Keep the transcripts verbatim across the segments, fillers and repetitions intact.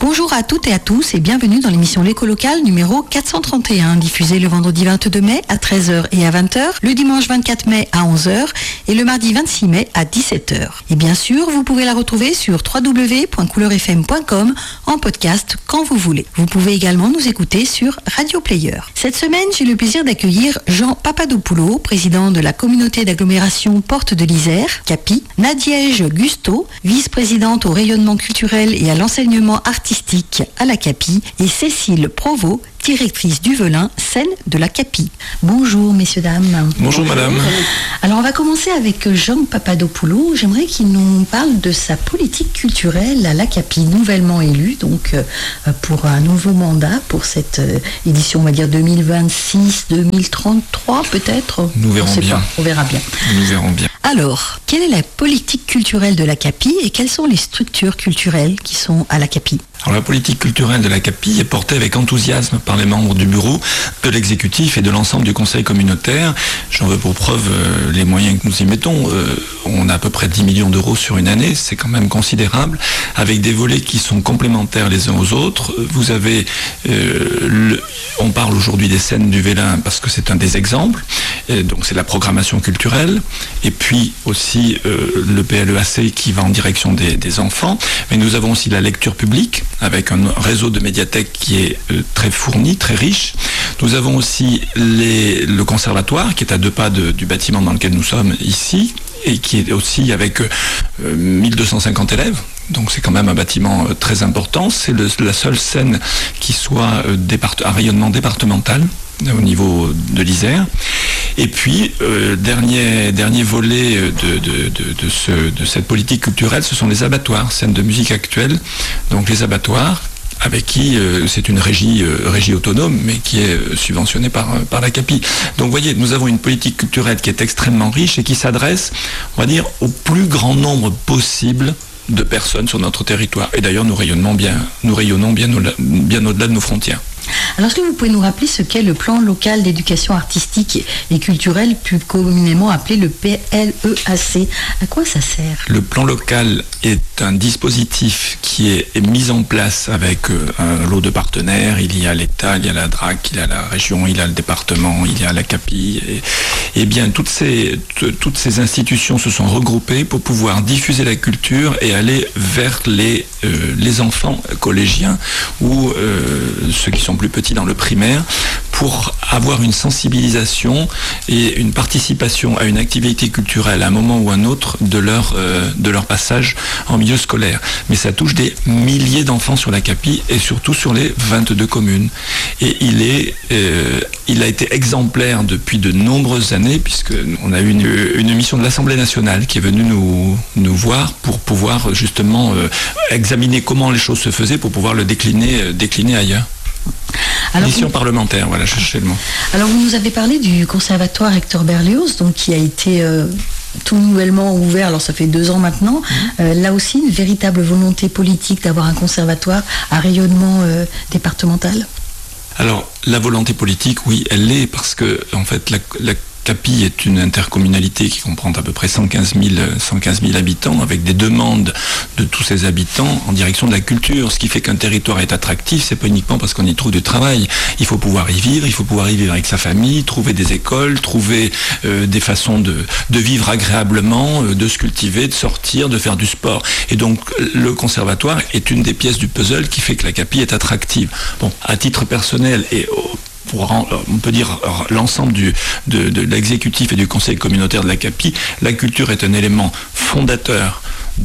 Bonjour à toutes et à tous et bienvenue dans l'émission L'Écho Local numéro quatre cent trente et un, diffusée le vendredi vingt-deux mai à treize heures et à vingt heures, le dimanche vingt-quatre mai à onze heures et le mardi vingt-six mai à dix-sept heures. Et bien sûr, vous pouvez la retrouver sur w w w point couleur f m point com en podcast quand vous voulez. Vous pouvez également nous écouter sur Radio Player. Cette semaine, j'ai le plaisir d'accueillir Jean Papadopoulou, président de la communauté d'agglomération Porte de l'Isère, C A P I, Nadège Gusto, vice-présidente au rayonnement culturel et à l'enseignement artistique à la C A P I, et Cécile Provost, directrice du Velin, scène de la C A P I. Bonjour messieurs, dames. Bonjour madame. Alors on va commencer avec Jean Papadopoulou. J'aimerais qu'il nous parle de sa politique culturelle à la C A P I, nouvellement élue, donc euh, pour un nouveau mandat, pour cette euh, édition, on va dire deux mille vingt-six deux mille trente-trois peut-être. Nous verrons bien. Pas. On verra bien. Nous verrons bien. Alors, quelle est la politique culturelle de la C A P I et quelles sont les structures culturelles qui sont à la C A P I ? Alors la politique culturelle de la C A P I est portée avec enthousiasme par les membres du bureau, de l'exécutif et de l'ensemble du conseil communautaire. J'en veux pour preuve euh, les moyens que nous y mettons. Euh, on a à peu près dix millions d'euros sur une année, c'est quand même considérable, avec des volets qui sont complémentaires les uns aux autres. Vous avez, euh, le, on parle aujourd'hui des scènes du Velin parce que c'est un des exemples, et donc c'est la programmation culturelle, et puis aussi euh, le P L E A C qui va en direction des, des enfants, mais nous avons aussi la lecture publique, avec un réseau de médiathèques qui est euh, très fourni, très riche. Nous avons aussi les, le conservatoire qui est à deux pas de, du bâtiment dans lequel nous sommes ici et qui est aussi avec euh, mille deux cent cinquante élèves. Donc c'est quand même un bâtiment euh, très important. C'est le, la seule scène qui soit euh, départ, à rayonnement départemental au niveau de l'Isère. Et puis, euh, dernier, dernier volet de, de, de, de, ce, de cette politique culturelle, ce sont les abattoirs, scènes de musique actuelle. Donc les abattoirs, avec qui euh, c'est une régie, euh, régie autonome, mais qui est euh, subventionnée par, euh, par la C A P I. Donc vous voyez, nous avons une politique culturelle qui est extrêmement riche et qui s'adresse, on va dire, au plus grand nombre possible de personnes sur notre territoire. Et d'ailleurs, nous rayonnons bien, nous rayonnons bien au-delà, bien au-delà de nos frontières. Alors, est-ce que vous pouvez nous rappeler ce qu'est le plan local d'éducation artistique et culturelle, plus communément appelé le P L E A C ? À quoi ça sert ? Le plan local est un dispositif qui est mis en place avec un lot de partenaires. Il y a l'État, il y a la D R A C, il y a la région, il y a le département, il y a la C A P I. Et, et bien, toutes ces, t- toutes ces institutions se sont regroupées pour pouvoir diffuser la culture et aller vers les, euh, les enfants collégiens ou euh, ceux qui sont plus petits dans le primaire, pour avoir une sensibilisation et une participation à une activité culturelle à un moment ou un autre de leur, euh, de leur passage en milieu scolaire. Mais ça touche des milliers d'enfants sur la C A P I et surtout sur les vingt-deux communes. Et il, est, euh, il a été exemplaire depuis de nombreuses années, puisqu'on a eu une, une mission de l'Assemblée nationale qui est venue nous, nous voir pour pouvoir justement euh, examiner comment les choses se faisaient pour pouvoir le décliner, euh, décliner ailleurs. Alors, mission vous... parlementaire, voilà, je cherchais le mot. Alors vous nous avez parlé du conservatoire Hector Berlioz, donc qui a été euh, tout nouvellement ouvert, alors ça fait deux ans maintenant. Mmh. Euh, là aussi, une véritable volonté politique d'avoir un conservatoire à rayonnement euh, départemental. Alors la volonté politique, oui, elle l'est, parce que en fait la, la C A P I est une intercommunalité qui comprend à peu près cent quinze mille habitants, avec des demandes de tous ces habitants en direction de la culture. Ce qui fait qu'un territoire est attractif, c'est pas uniquement parce qu'on y trouve du travail. Il faut pouvoir y vivre, il faut pouvoir y vivre avec sa famille, trouver des écoles, trouver euh, des façons de, de vivre agréablement, euh, de se cultiver, de sortir, de faire du sport. Et donc le conservatoire est une des pièces du puzzle qui fait que la C A P I est attractive. Bon, à titre personnel et au pour, on peut dire, l'ensemble du, de, de l'exécutif et du conseil communautaire de la C A P I, la culture est un élément fondateur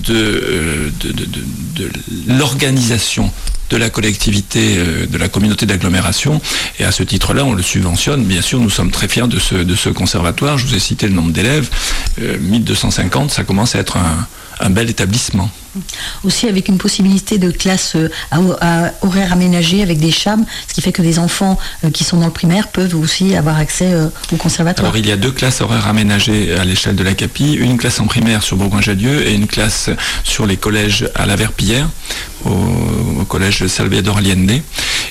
de, de, de, de, de l'organisation de la collectivité, de la communauté d'agglomération, et à ce titre-là, on le subventionne. Bien sûr, nous sommes très fiers de ce, de ce conservatoire. Je vous ai cité le nombre d'élèves, euh, mille deux cent cinquante, ça commence à être un, un bel établissement. Aussi avec une possibilité de classe à, à horaire aménagé avec des chams, ce qui fait que les enfants euh, qui sont dans le primaire peuvent aussi avoir accès euh, au conservatoire. Alors il y a deux classes horaires aménagées à l'échelle de la C A P I, une classe en primaire sur Bourgoin-Jallieu et une classe sur les collèges à la Verpillière, au, au collège Salvador Allende.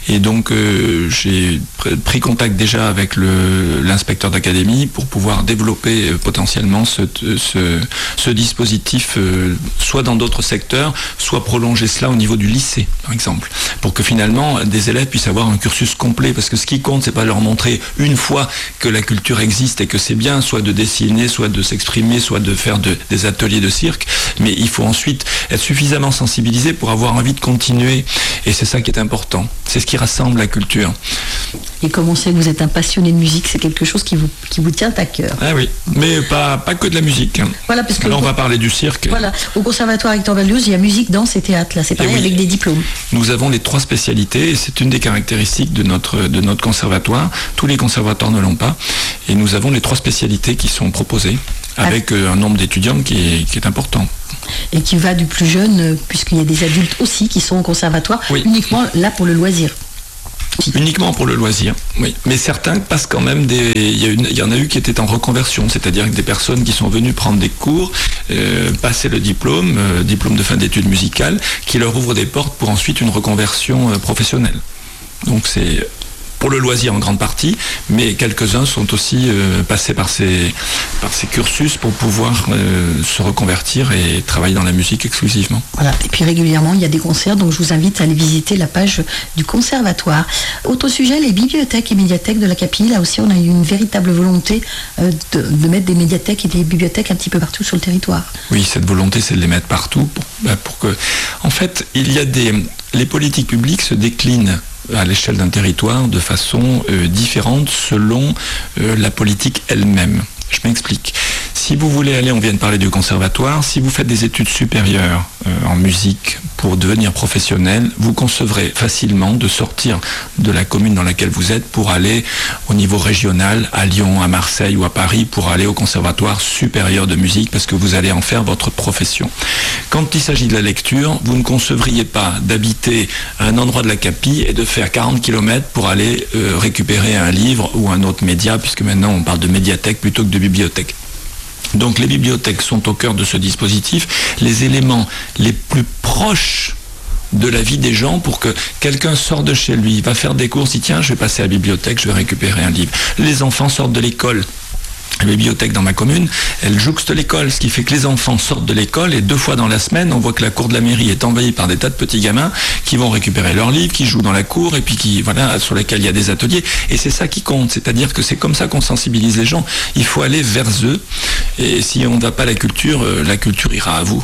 Et donc euh, j'ai pr- pris contact déjà avec le, l'inspecteur d'académie pour pouvoir développer euh, potentiellement ce, ce, ce dispositif, euh, soit dans d'autres secteurs, soit prolonger cela au niveau du lycée, par exemple, pour que finalement des élèves puissent avoir un cursus complet, parce que ce qui compte, c'est pas leur montrer une fois que la culture existe et que c'est bien, soit de dessiner, soit de s'exprimer, soit de faire de, des ateliers de cirque, mais il faut ensuite être suffisamment sensibilisé pour avoir envie de continuer, et c'est ça qui est important, c'est ce qui rassemble la culture. Et comme on sait que vous êtes un passionné de musique, c'est quelque chose qui vous, qui vous tient à cœur. Ah oui, mais pas, pas que de la musique. Voilà, parce que là on va parler du cirque. Voilà, au Conservatoire Hector Berlioz, il y a musique, danse et théâtre, là c'est pareil, oui, avec des diplômes. Nous avons les trois spécialités, et c'est une des caractéristiques de notre, de notre conservatoire. Tous les conservatoires ne l'ont pas, et nous avons les trois spécialités qui sont proposées, avec ah. un nombre d'étudiants qui est, qui est important. Et qui va du plus jeune, puisqu'il y a des adultes aussi qui sont au conservatoire, oui. uniquement là pour le loisir. Uniquement pour le loisir, oui. Mais certains passent quand même des... Il y, a une... Il y en a eu qui étaient en reconversion, c'est-à-dire que des personnes qui sont venues prendre des cours, euh, passer le diplôme, euh, diplôme de fin d'études musicales, qui leur ouvrent des portes pour ensuite une reconversion euh, professionnelle. Donc c'est... pour le loisir en grande partie, mais quelques-uns sont aussi euh, passés par ces, par ces cursus pour pouvoir euh, se reconvertir et travailler dans la musique exclusivement. Voilà, et puis régulièrement il y a des concerts, donc je vous invite à aller visiter la page du conservatoire. Autre sujet, les bibliothèques et médiathèques de la Capille, là aussi on a eu une véritable volonté euh, de, de mettre des médiathèques et des bibliothèques un petit peu partout sur le territoire. Oui, cette volonté c'est de les mettre partout pour, bah, pour que... En fait, il y a des... les politiques publiques se déclinent à l'échelle d'un territoire de façon euh, différente selon euh, la politique elle-même. Je m'explique. Si vous voulez aller, on vient de parler du conservatoire, si vous faites des études supérieures euh, en musique pour devenir professionnel, vous concevrez facilement de sortir de la commune dans laquelle vous êtes pour aller au niveau régional, à Lyon, à Marseille ou à Paris, pour aller au conservatoire supérieur de musique, parce que vous allez en faire votre profession. Quand il s'agit de la lecture, vous ne concevriez pas d'habiter à un endroit de la Capille et de faire quarante kilomètres pour aller euh, récupérer un livre ou un autre média, puisque maintenant on parle de médiathèque plutôt que de bibliothèque. Donc les bibliothèques sont au cœur de ce dispositif, les éléments les plus proches de la vie des gens pour que quelqu'un sorte de chez lui, va faire des courses, il dit tiens, je vais passer à la bibliothèque, je vais récupérer un livre. Les enfants sortent de l'école. La bibliothèque dans ma commune, elle jouxte l'école, ce qui fait que les enfants sortent de l'école et deux fois dans la semaine, on voit que la cour de la mairie est envahie par des tas de petits gamins qui vont récupérer leurs livres, qui jouent dans la cour et puis qui, voilà, sur lesquels il y a des ateliers. Et c'est ça qui compte, c'est-à-dire que c'est comme ça qu'on sensibilise les gens. Il faut aller vers eux et si on ne va pas à la culture, la culture ira à vous.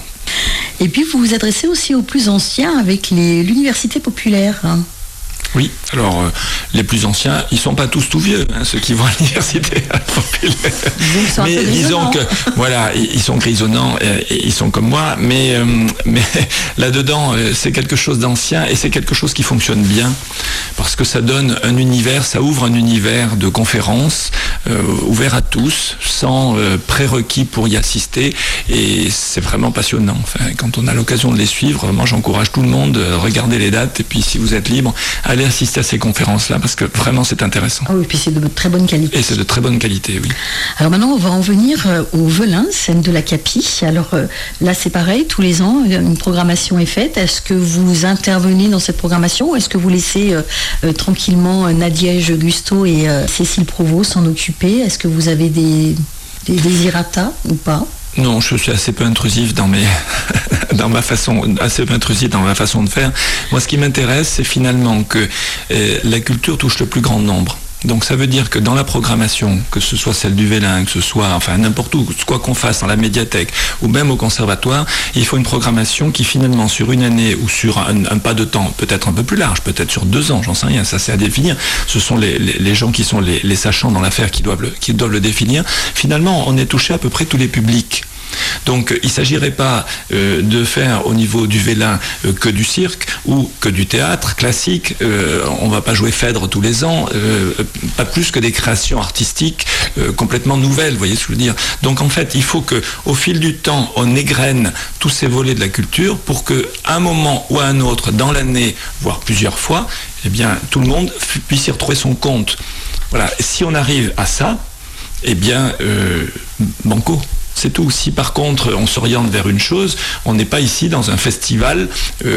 Et puis vous vous adressez aussi aux plus anciens avec les, l'université populaire. Hein. Oui, alors euh, les plus anciens, ils sont pas tous tout vieux, hein, ceux qui vont à l'université populaire. Mais disons que voilà, ils sont grisonnants, et, et ils sont comme moi, mais euh, mais là-dedans, euh, c'est quelque chose d'ancien et c'est quelque chose qui fonctionne bien parce que ça donne un univers, ça ouvre un univers de conférences euh, ouvert à tous, sans euh, prérequis pour y assister, et c'est vraiment passionnant. Enfin, quand on a l'occasion de les suivre, moi j'encourage tout le monde à regarder les dates et puis si vous êtes libre, allez assister à ces conférences-là parce que vraiment c'est intéressant. Ah oui, puis c'est de très bonne qualité. Et c'est de très bonne qualité, oui. Alors maintenant, on va en venir euh, au Velin, scène de la Capille. Alors euh, là, c'est pareil, tous les ans, une programmation est faite. Est-ce que vous intervenez dans cette programmation ou est-ce que vous laissez euh, euh, tranquillement Nadiège Gusto et euh, Cécile Provost s'en occuper? Est-ce que vous avez des, des désirata ou pas? Non, je suis assez peu intrusif dans mes, dans ma façon, assez peu intrusif dans ma façon de faire. Moi, ce qui m'intéresse, c'est finalement que euh, la culture touche le plus grand nombre. Donc ça veut dire que dans la programmation, que ce soit celle du Velin, que ce soit, enfin n'importe où, quoi qu'on fasse dans la médiathèque ou même au conservatoire, il faut une programmation qui finalement sur une année ou sur un, un pas de temps peut-être un peu plus large, peut-être sur deux ans, j'en sais rien, ça c'est à définir. Ce sont les, les, les gens qui sont les, les sachants dans l'affaire qui doivent le, qui doivent le définir. Finalement, on est touché à peu près tous les publics. Donc il ne s'agirait pas euh, de faire au niveau du Velin euh, que du cirque ou que du théâtre classique. Euh, on ne va pas jouer Phèdre tous les ans, euh, pas plus que des créations artistiques euh, complètement nouvelles, vous voyez ce que je veux dire. Donc en fait, il faut qu'au fil du temps, on égrène tous ces volets de la culture pour qu'à un moment ou à un autre dans l'année, voire plusieurs fois, eh bien, tout le monde puisse y retrouver son compte. Voilà. Si on arrive à ça, eh bien, euh, banco. C'est tout. Si par contre on s'oriente vers une chose, on n'est pas ici dans un festival euh,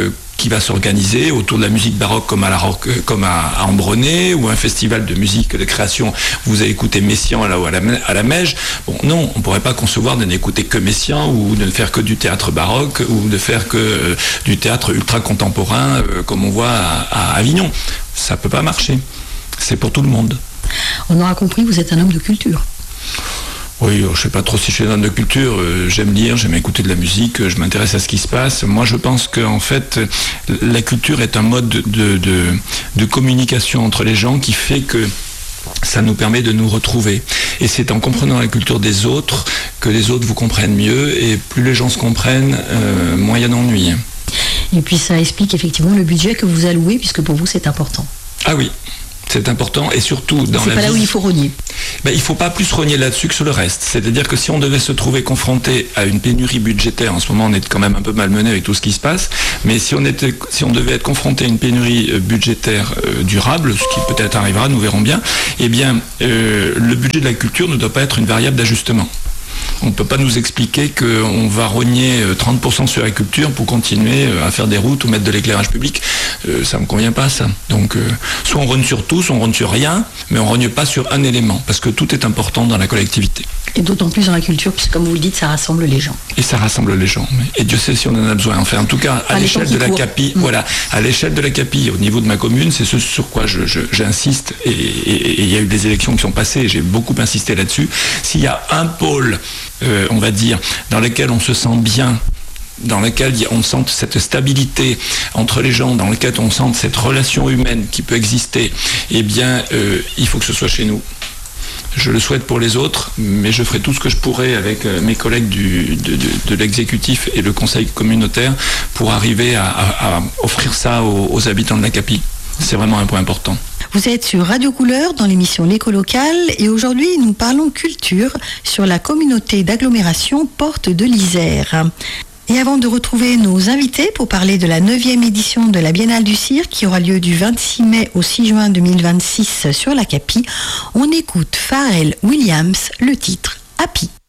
qui va s'organiser autour de la musique baroque comme à, la rock, comme à, à Ambronay, ou un festival de musique de création. Vous avez écouté Messiaen là ou à la, à la Mège. Bon, non, on ne pourrait pas concevoir de n'écouter que Messiaen ou de ne faire que du théâtre baroque ou de faire que euh, du théâtre ultra contemporain euh, comme on voit à, à Avignon. Ça ne peut pas marcher. C'est pour tout le monde. On aura compris, vous êtes un homme de culture. Oui, je ne sais pas trop si je suis un homme de culture. Euh, j'aime lire, j'aime écouter de la musique, je m'intéresse à ce qui se passe. Moi, je pense qu'en fait, la culture est un mode de, de, de, de communication entre les gens qui fait que ça nous permet de nous retrouver. Et c'est en comprenant la culture des autres que les autres vous comprennent mieux. Et plus les gens se comprennent, euh, moins il y a d'ennui. Et puis ça explique effectivement le budget que vous allouez, puisque pour vous, c'est important. Ah oui. C'est important, et surtout dans c'est la pas vie, là où il faut rogner. Ben, il ne faut pas plus rogner là-dessus que sur le reste. C'est-à-dire que si on devait se trouver confronté à une pénurie budgétaire, en ce moment on est quand même un peu malmené avec tout ce qui se passe, mais si on, était, si on devait être confronté à une pénurie budgétaire euh, durable, ce qui peut-être arrivera, nous verrons bien, eh bien euh, le budget de la culture ne doit pas être une variable d'ajustement. On ne peut pas nous expliquer qu'on va rogner trente pour cent sur la culture pour continuer à faire des routes ou mettre de l'éclairage public. Euh, ça ne me convient pas, ça. Donc, euh, soit on rogne sur tout, soit on rogne sur rien, mais on ne rogne pas sur un élément, parce que tout est important dans la collectivité. Et d'autant plus dans la culture, puisque comme vous le dites, ça rassemble les gens. Et ça rassemble les gens. Et Dieu sait si on en a besoin. Enfin, en tout cas, à l'échelle de la CAPI, mmh. voilà, à l'échelle de la CAPI, au niveau de ma commune, c'est ce sur quoi je, je, j'insiste. Et il y a eu des élections qui sont passées, et j'ai beaucoup insisté là-dessus. S'il y a un pôle, euh, on va dire, dans lequel on se sent bien, dans lequel on sente cette stabilité entre les gens, dans lequel on sente cette relation humaine qui peut exister, eh bien, euh, il faut que ce soit chez nous. Je le souhaite pour les autres, mais je ferai tout ce que je pourrai avec mes collègues du, de, de, de l'exécutif et le conseil communautaire pour arriver à, à, à offrir ça aux, aux habitants de la CAPI. C'est vraiment un point important. Vous êtes sur Radio Couleur dans l'émission L'écho local et aujourd'hui nous parlons culture sur la communauté d'agglomération Porte de l'Isère. Et avant de retrouver nos invités pour parler de la neuvième édition de la Biennale du Cirque qui aura lieu du vingt-six mai au six juin deux mille vingt-six sur la CAPI, on écoute Pharrell Williams, le titre Happy.